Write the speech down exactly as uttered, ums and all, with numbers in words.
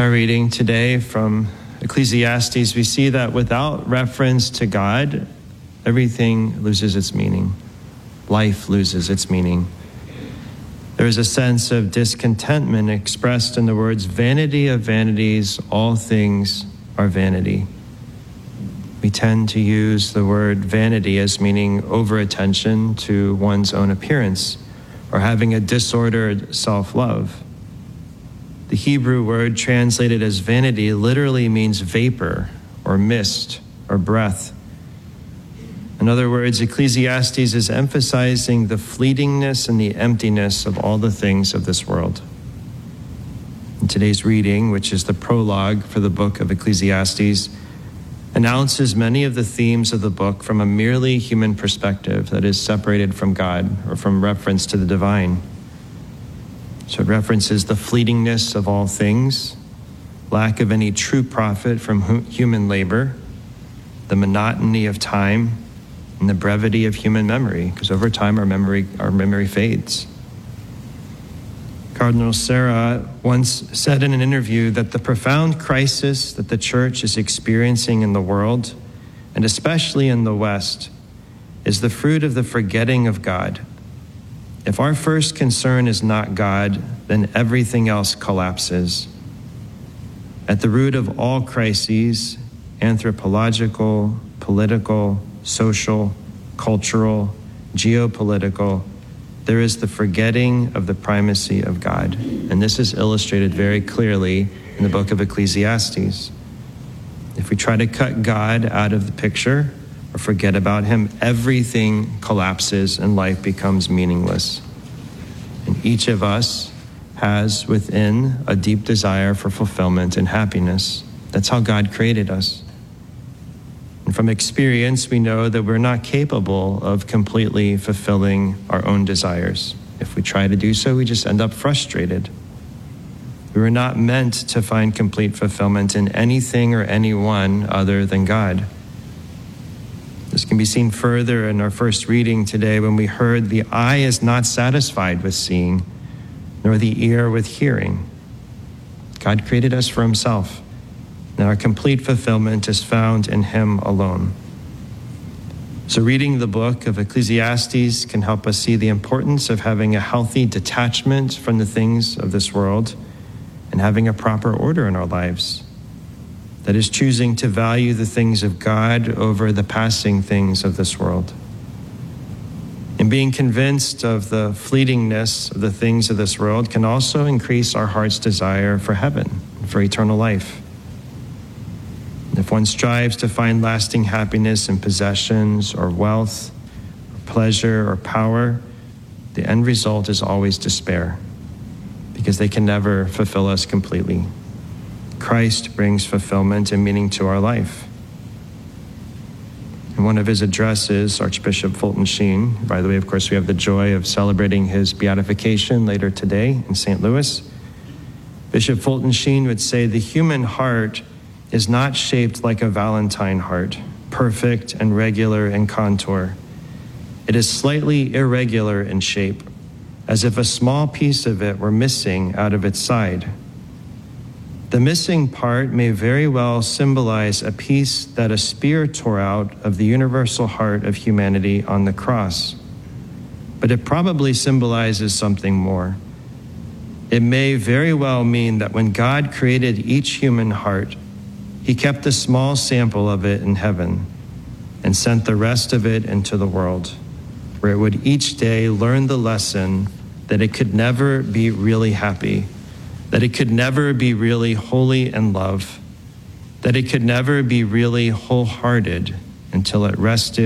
our reading today from Ecclesiastes, we see that without reference to God, everything loses its meaning. Life loses its meaning. There is a sense of discontentment expressed in the words, vanity of vanities, all things are vanity. We tend to use the word vanity as meaning over-attention to one's own appearance or having a disordered self-love. The Hebrew word translated as vanity literally means vapor or mist or breath. In other words, Ecclesiastes is emphasizing the fleetingness and the emptiness of all the things of this world. In today's reading, which is the prologue for the book of Ecclesiastes, announces many of the themes of the book from a merely human perspective that is separated from God or from reference to the divine. So it references the fleetingness of all things, lack of any true profit from human labor, the monotony of time, and the brevity of human memory, because over time our memory our memory fades. Cardinal Sarah once said in an interview that the profound crisis that the church is experiencing in the world, and especially in the West, is the fruit of the forgetting of God. If our first concern is not God, then everything else collapses. At the root of all crises, anthropological, political, social, cultural, geopolitical, there is the forgetting of the primacy of God. And this is illustrated very clearly in the book of Ecclesiastes. If we try to cut God out of the picture or forget about him, everything collapses and life becomes meaningless. And each of us has within a deep desire for fulfillment and happiness. That's how God created us. And from experience, we know that we're not capable of completely fulfilling our own desires. If we try to do so, we just end up frustrated. We were not meant to find complete fulfillment in anything or anyone other than God. This can be seen further in our first reading today when we heard the eye is not satisfied with seeing, nor the ear with hearing. God created us for himself. And our complete fulfillment is found in him alone. So reading the book of Ecclesiastes can help us see the importance of having a healthy detachment from the things of this world and having a proper order in our lives. That is, choosing to value the things of God over the passing things of this world. And being convinced of the fleetingness of the things of this world can also increase our heart's desire for heaven, for eternal life. If one strives to find lasting happiness in possessions or wealth, or pleasure or power, the end result is always despair, because they can never fulfill us completely. Christ brings fulfillment and meaning to our life. In one of his addresses, Archbishop Fulton Sheen, by the way, of course, we have the joy of celebrating his beatification later today in Saint Louis. Bishop Fulton Sheen would say, the human heart is not shaped like a Valentine heart, perfect and regular in contour. It is slightly irregular in shape, as if a small piece of it were missing out of its side. The missing part may very well symbolize a piece that a spear tore out of the universal heart of humanity on the cross. But it probably symbolizes something more. It may very well mean that when God created each human heart, he kept a small sample of it in heaven and sent the rest of it into the world, where it would each day learn the lesson that it could never be really happy, that it could never be really holy in love, that it could never be really wholehearted until it rested